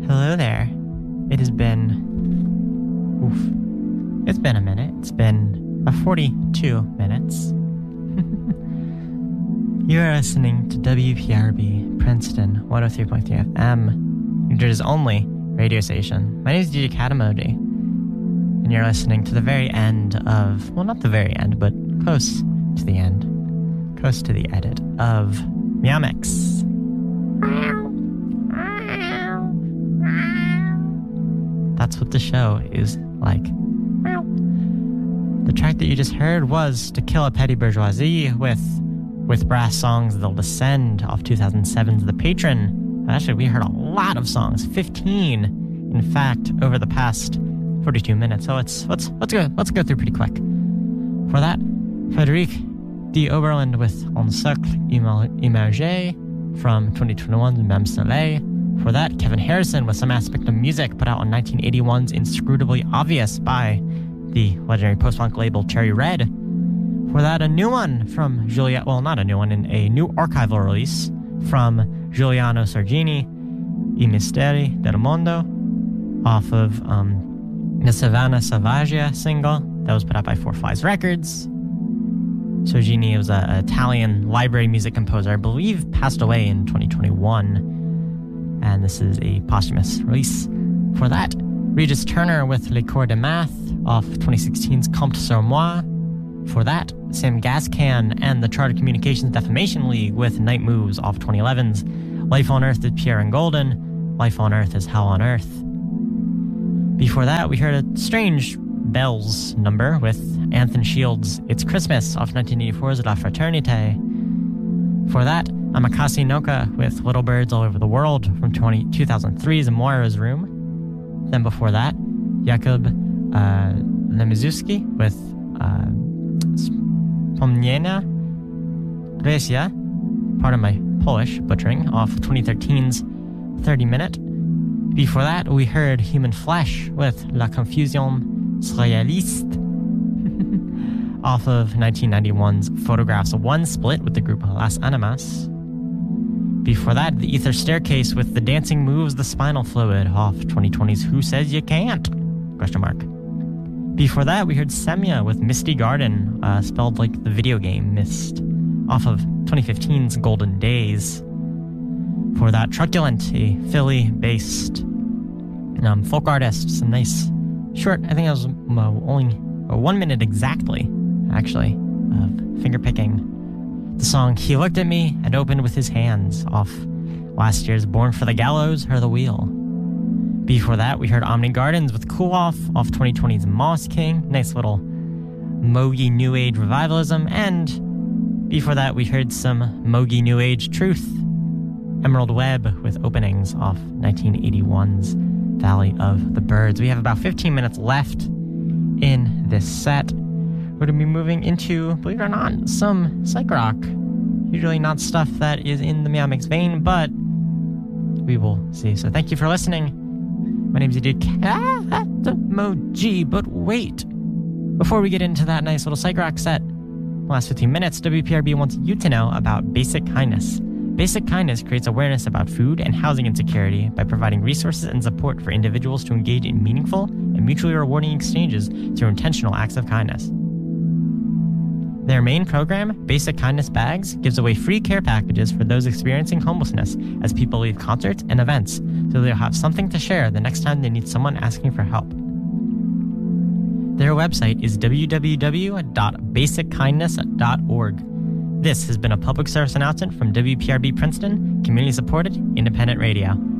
Hello there. It has been... It's been a minute. It's been 42 minutes. You are listening to WPRB Princeton 103.3 FM, New Jersey's only radio station. My name is DJ Katamoji, and you're listening to the very end of... Well, not the very end, but close to the end. Close to the edit of Meowmix. That's what the show is like. The track that you just heard was To Kill a Petty Bourgeoisie with brass songs They'll Descend off 2007's The Patron. Actually, we heard a lot of songs, 15 in fact, over the past 42 minutes. So let's go through pretty quick. For that, Frédéric D. Oberland with Un Cercle Imagé from 2021's Même Soleil. For that, Kevin Harrison with Some Aspect of Music, put out on 1981's Inscrutably Obvious by the legendary post-punk label Cherry Red. For that, a new one from Julia... Well, not a new one, a new archival release from Giuliano Sargini, I Misteri del Mondo, off of the Savannah Salvagia single that was put out by Four Flies Records. Sargini was an Italian library music composer, I believe passed away in 2021. And this is a posthumous release. For that, Regis Turner with Les Cours de Math off 2016's Compte sur Moi. For that, Sam Gascan and the Charter Communications Defamation League with Night Moves off 2011's Life on Earth is Pierre and Golden, Life on Earth is Hell on Earth. Before that, we heard a strange Bells number with Anthony Shields' It's Christmas off 1984's La Fraternité. For that, Amakasi Noka with Little Birds All Over the World from 2003's Moira's Room. Then before that, Jakub Lemizuski with Wspomnienia Grecia, part of my Polish butchering, off 2013's 30 Minute. Before that, we heard Human Flesh with La Confusion Surréaliste off of 1991's Photographs of One split with the group Las Animas. Before that, The Ether Staircase with The Dancing Moves, The Spinal Fluid off 2020's Who Says You Can't? ? Before that, we heard Semya with Misty Garden, spelled like the video game Myst, off of 2015's Golden Days. For that, Truculent, a Philly-based folk artist, some nice short, I think it was only 1 minute exactly, actually, of fingerpicking. The song He Looked at Me and Opened with His Hands off last year's Born for the Gallows, Her the Wheel. Before that, we heard Omni Gardens with Cool Off 2020's Moss King, nice little Mogi New Age revivalism. And before that, we heard some Mogi New Age truth, Emerald Web with Openings off 1981's Valley of the Birds. We have about 15 minutes left in this set. We're going to be moving into, believe it or not, some psych rock. Usually not stuff that is in the Meowmix vein, but we will see. So thank you for listening. My name is DJ Katamoji, but wait. Before we get into that nice little psych rock set, last 15 minutes, WPRB wants you to know about Basic Kindness. Basic Kindness creates awareness about food and housing insecurity by providing resources and support for individuals to engage in meaningful and mutually rewarding exchanges through intentional acts of kindness. Their main program, Basic Kindness Bags, gives away free care packages for those experiencing homelessness as people leave concerts and events, so they'll have something to share the next time they need someone asking for help. Their website is www.basickindness.org. This has been a public service announcement from WPRB Princeton, community-supported, independent radio.